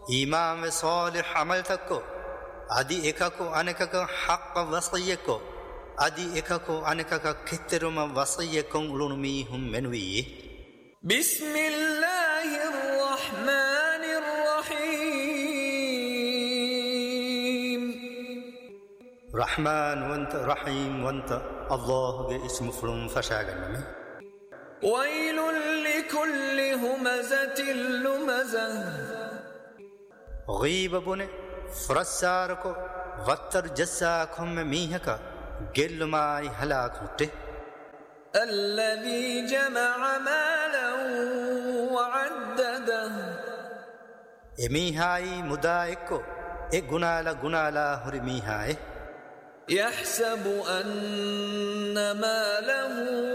إمام صالح عمل تكو أدي إكاكو أنكك حق وصيكو أدي إكاكو أنكك كترم وصيكم لنميهم منوي بسم الله الرحمن الرحيم رحمن وانت رحيم وانت الله اسم فلم فشاغنمي ويل لكل همزة لمزة غيب بني فرساركو وتر جساكم ميهكا قل ماي هلاكوته الذي جمع مالا وعدده ميهاي مدائكو غنالا هري ميهاي يحسب أن ماله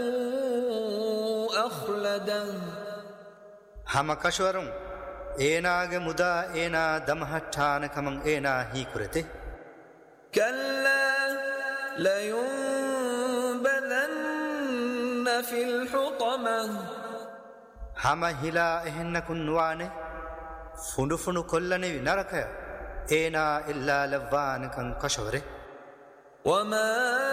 أخلده هم كشورم إيناغ مدا إينا دمهتان كمن إينا هي كرته كلا لينبذن في الحطمة هم هلا إهن كنوانه فندو كلني نركيا إينا إلا لبان كن كشوره وما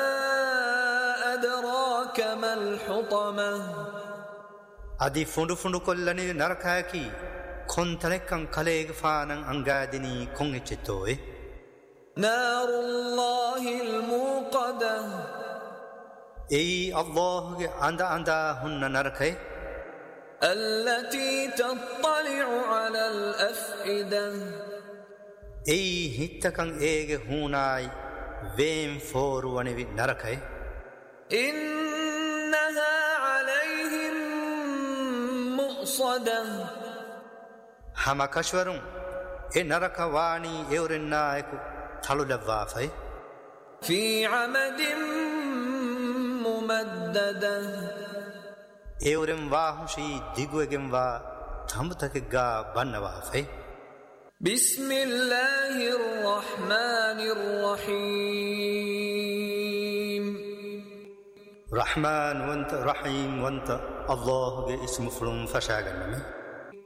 أدراك ما الحطمة أدي فندو كلني نركيا كي كنتنكن كليغ فانن أنغادني كونغيتشتوي نار الله الموقدة أي الله عند هن نركي التي تطلع على الأفئدة أي هتكن إيغ هوناي وين فور ونبي نركي إنها عليهم مؤصدة هم كشورم نرك واني إورنايكو تلو لبافي في عمد ممددة إورم واهمشي ديغوغم وا تمتكغا بنوافي بسم الله الرحمن الرحيم رحمن وانت رحيم وانت الله اسم فلم فشاغنمي